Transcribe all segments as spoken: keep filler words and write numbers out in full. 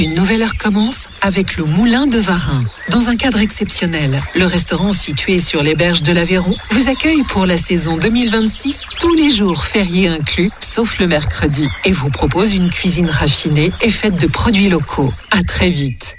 Une nouvelle heure commence avec le Moulin de Varin. Dans un cadre exceptionnel, le restaurant situé sur les berges de l'Aveyron vous accueille pour la saison deux mille vingt-six, tous les jours fériés inclus, sauf le mercredi, et vous propose une cuisine raffinée et faite de produits locaux. À très vite.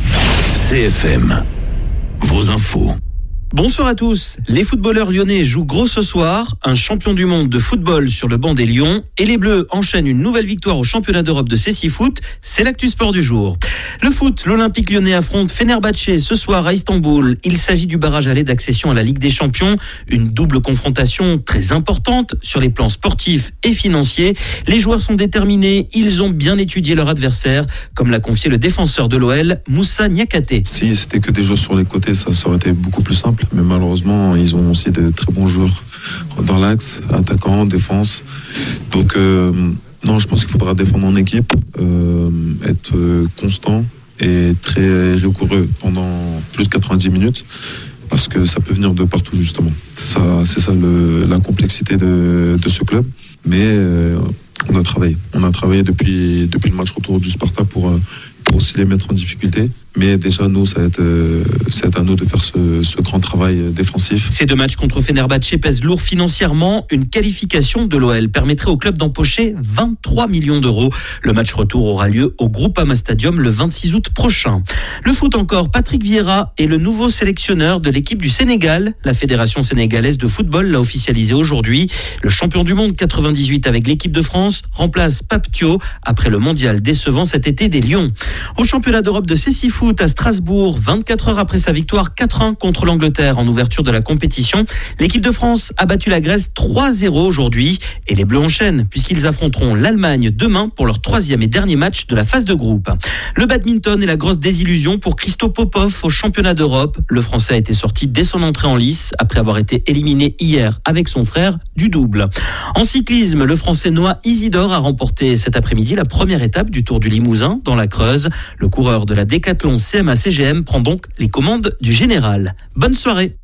C F M, vos infos. Bonsoir à tous. Les footballeurs lyonnais jouent gros ce soir. Un champion du monde de football sur le banc des Lions. Et les Bleus enchaînent une nouvelle victoire au championnat d'Europe de Cécifoot. C'est l'actu sport du jour. Le foot, l'Olympique lyonnais affronte Fenerbahçe ce soir à Istanbul. Il s'agit du barrage aller d'accession à la Ligue des Champions. Une double confrontation très importante sur les plans sportifs et financiers. Les joueurs sont déterminés. Ils ont bien étudié leur adversaire, comme l'a confié le défenseur de l'O L, Moussa Niakhaté. Si c'était que des joueurs sur les côtés, ça, ça aurait été beaucoup plus simple. Mais malheureusement, ils ont aussi de très bons joueurs dans l'axe, attaquants, défense. Donc, euh, non, je pense qu'il faudra défendre en équipe, euh, être constant et très rigoureux pendant plus de quatre-vingt-dix minutes, parce que ça peut venir de partout, justement. C'est ça, c'est ça le, la complexité de, de ce club. Mais euh, on a travaillé. On a travaillé depuis, depuis le match retour du Sparta pour, pour aussi les mettre en difficulté. Mais déjà, nous, ça va être, euh, ça va être à nous de faire ce, ce grand travail défensif. Ces deux matchs contre Fenerbahçe pèsent lourd financièrement. Une qualification de l'O L permettrait au club d'empocher vingt-trois millions d'euros. Le match retour aura lieu au Groupama Stadium le vingt-six août prochain. Le foot encore, Patrick Vieira est le nouveau sélectionneur de l'équipe du Sénégal. La Fédération sénégalaise de football l'a officialisé aujourd'hui. Le champion du monde quatre-vingt-dix-huit avec l'équipe de France remplace Pape Thiaw après le mondial décevant cet été des Lions. Au championnat d'Europe de Cécifoot à Strasbourg, vingt-quatre heures après sa victoire quatre un contre l'Angleterre en ouverture de la compétition, l'équipe de France a battu la Grèce trois zéro aujourd'hui et les Bleus enchaînent puisqu'ils affronteront l'Allemagne demain pour leur troisième et dernier match de la phase de groupe. Le badminton est la grosse désillusion pour Christo Popov au championnat d'Europe. Le Français a été sorti dès son entrée en lice après avoir été éliminé hier avec son frère du double. En cyclisme, le Français Noah Isidore a remporté cet après-midi la première étape du Tour du Limousin dans la Creuse. Le coureur de la Décathlon C M A C G M prend donc les commandes du général. Bonne soirée.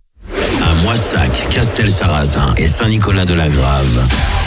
À Moissac, Castel-Sarrazin et Saint-Nicolas-de-la-Grave,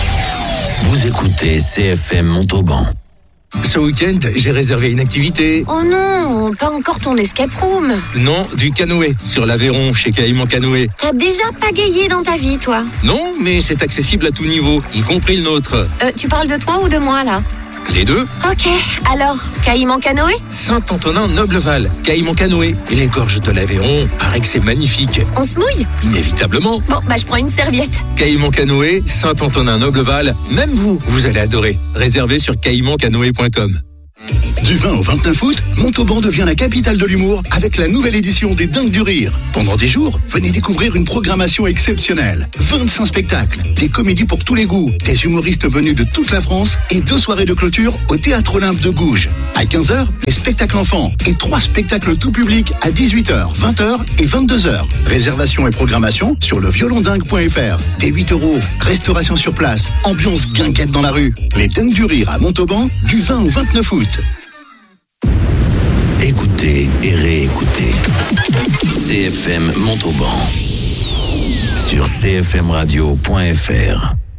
vous écoutez C F M Montauban. Ce week-end, j'ai réservé une activité. Oh non, pas encore ton escape room. Non, du canoë, sur l'Aveyron, chez Caïman Canoë. T'as déjà pagayé dans ta vie, toi? Non, mais c'est accessible à tout niveau, y compris le nôtre. Euh, tu parles de toi ou de moi, là? Les deux. Ok, alors, Caïman Canoë? Saint-Antonin-Nobleval, Caïman Canoë. Et les gorges de l'Aveyron, paraît que c'est magnifique. On se mouille? Inévitablement. Bon, bah je prends une serviette. Caïman Canoë, Saint-Antonin-Nobleval, même vous, vous allez adorer. Réservez sur caïman canoë point com. Du vingt au vingt-neuf août, Montauban devient la capitale de l'humour avec la nouvelle édition des Dingues du Rire. Pendant dix jours, venez découvrir une programmation exceptionnelle. vingt-cinq spectacles, des comédies pour tous les goûts, des humoristes venus de toute la France et deux soirées de clôture au Théâtre Olympe de Gouges. À quinze heures, les spectacles enfants et trois spectacles tout public à dix-huit heures, vingt heures et vingt-deux heures. Réservation et programmation sur le violondingue point f r. Dès huit euros, restauration sur place, ambiance guinguette dans la rue. Les Dingues du Rire à Montauban, du vingt au vingt-neuf août. Écoutez et réécoutez C F M Montauban sur c f m radio point f r.